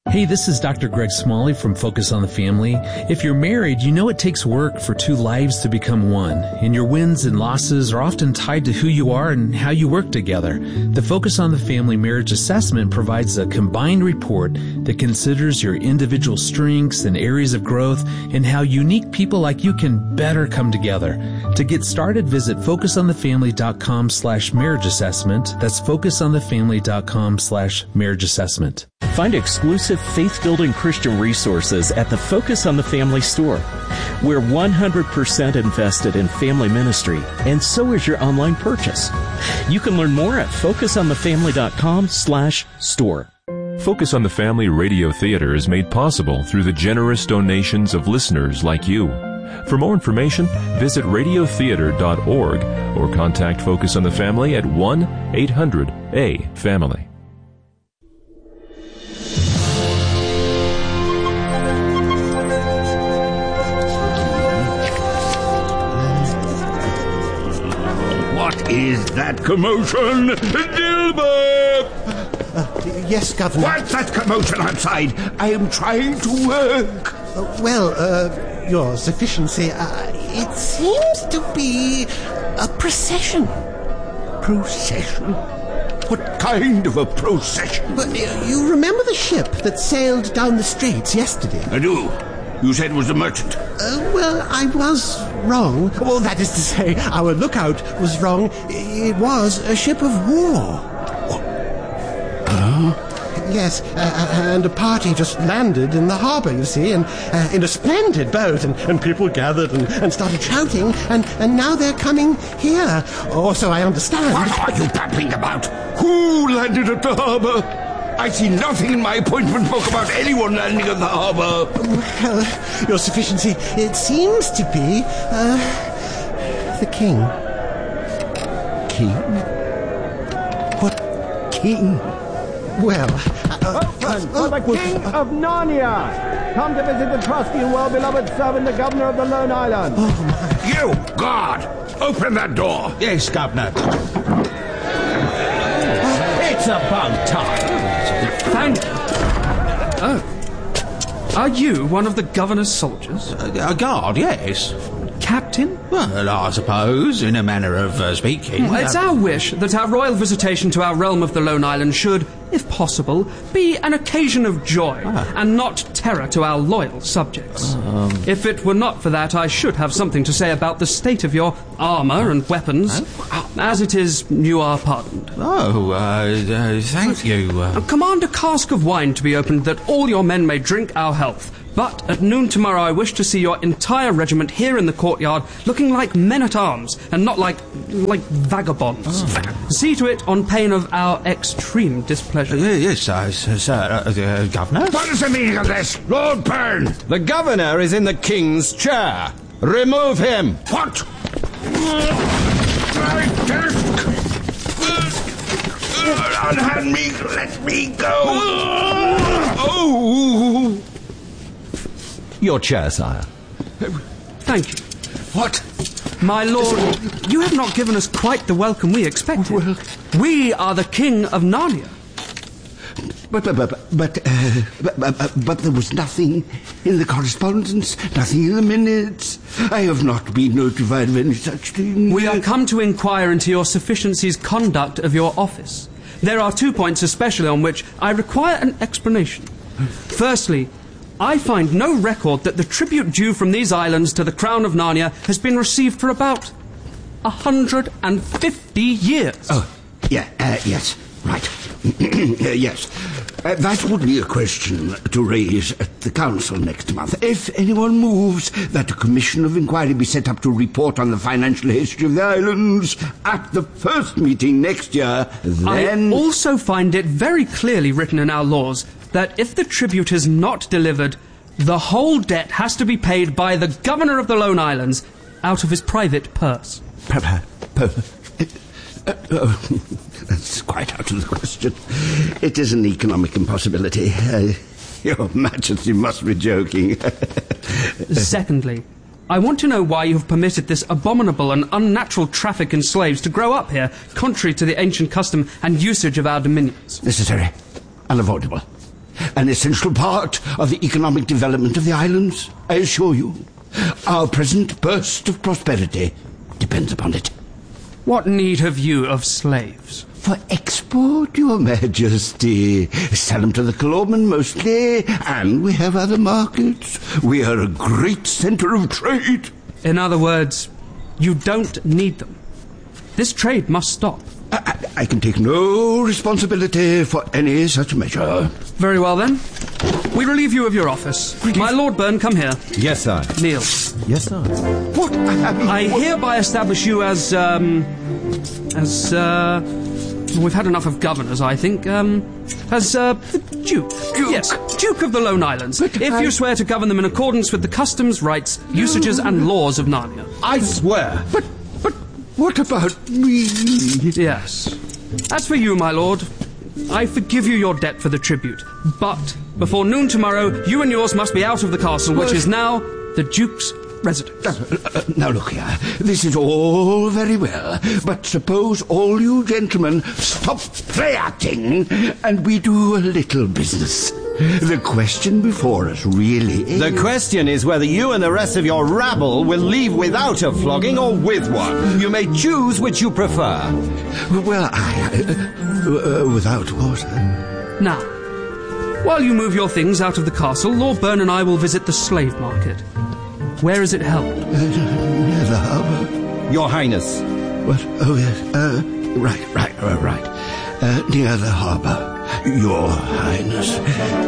Hey, this is Dr. Greg Smalley from Focus on the Family. If you're married, you know it takes work for two lives to become one, and your wins and losses are often tied to who you are and how you work together. The Focus on the Family Marriage Assessment provides a combined report that considers your individual strengths and areas of growth and how unique people like you can better come together. To get started, visit focusonthefamily.com/marriage assessment. That's focusonthefamily.com/marriage assessment. Find exclusive faith-building Christian resources at the Focus on the Family store. We're 100% invested in family ministry, and so is your online purchase. You can learn more at focusonthefamily.com/store. Focus on the Family Radio Theater is made possible through the generous donations of listeners like you. For more information, visit radiotheater.org or contact Focus on the Family at 1-800-A-FAMILY. What is that commotion? Dilbert! Yes, Governor. What's that commotion outside? I am trying to work. Your Sufficiency, it seems to be a procession. Procession? What kind of a procession? But you remember the ship that sailed down the straits yesterday? I do. You said it was a merchant. I was wrong. Well, that is to say, our lookout was wrong. It was a ship of war. Yes, and a party just landed in the harbour, you see, and in a splendid boat, and people gathered and started shouting, and now they're coming here, or so I understand. What are you babbling about? Who landed at the harbour? I see nothing in my appointment book about anyone landing at the harbour. Well, Your Sufficiency, it seems to be, the king. King? What king? Well, the King of Narnia, come to visit the trusty and well-beloved servant, the Governor of the Lone Island. Oh, my. You, guard, open that door. Yes, Governor. It's about time. Thank you. Oh. Are you one of the Governor's soldiers? A guard, yes. Captain? Well, I suppose, in a manner of speaking. It's our wish that our royal visitation to our realm of the Lone Island should, if possible, be an occasion of joy and not terror to our loyal subjects. If it were not for that, I should have something to say about the state of your armour and weapons. As it is, you are pardoned. Thank you. Command a cask of wine to be opened that all your men may drink our health. But at noon tomorrow I wish to see your entire regiment here in the courtyard looking like men-at-arms and not like vagabonds. See to it on pain of our extreme displeasure. Yes, sir, Governor. What is the meaning of this? Lord Byrne! The Governor is in the King's chair. Remove him. What? My desk! Unhand me! Let me go! Oh! Your chair, sire. Thank you. What? My lord, you have not given us quite the welcome we expected. Well, we are the King of Narnia. But there was nothing in the correspondence, nothing in the minutes. I have not been notified of any such thing. We are come to inquire into your Sufficiency's conduct of your office. There are 2 points especially on which I require an explanation. Firstly, I find no record that the tribute due from these islands to the Crown of Narnia has been received for about 150 years. Oh, yes, right. Yes. That would be a question to raise at the council next month. If anyone moves that a commission of inquiry be set up to report on the financial history of the islands at the first meeting next year, then... I also find it very clearly written in our laws that if the tribute is not delivered, the whole debt has to be paid by the Governor of the Lone Islands out of his private purse. That's quite out of the question. It is an economic impossibility. Your Majesty must be joking. Secondly, I want to know why you have permitted this abominable and unnatural traffic in slaves to grow up here, contrary to the ancient custom and usage of our dominions. Necessary. Unavoidable. an essential part of the economic development of the islands, I assure you. Our present burst of prosperity depends upon it. What need have you of slaves? For export, Your Majesty. Sell them to the Colorman mostly, and we have other markets. We are a great centre of trade. In other words, you don't need them. This trade must stop. I can take no responsibility for any such measure. Very well, then. We relieve you of your office. My Lord Byrne, come here. Yes, sir. Kneel. Yes, sir. What? I hereby establish you as we've had enough of governors, I think. As the Duke. Yes, Duke of the Lone Islands. If you swear to govern them in accordance with the customs, rights, usages, and laws of Narnia. I swear. But what about me? Yes. As for you, my lord, I forgive you your debt for the tribute. But before noon tomorrow, you and yours must be out of the castle, which is now the Duke's residence. Now look here, this is all very well, but suppose all you gentlemen stop play-acting and we do a little business. The question before us really is... The question is whether you and the rest of your rabble will leave without a flogging or with one. You may choose which you prefer. Well, without what? Now, while you move your things out of the castle, Lord Byrne and I will visit the slave market. Where is it held? Near the harbour. Your Highness. What? Oh, yes. Right. Near the harbour. Your Highness.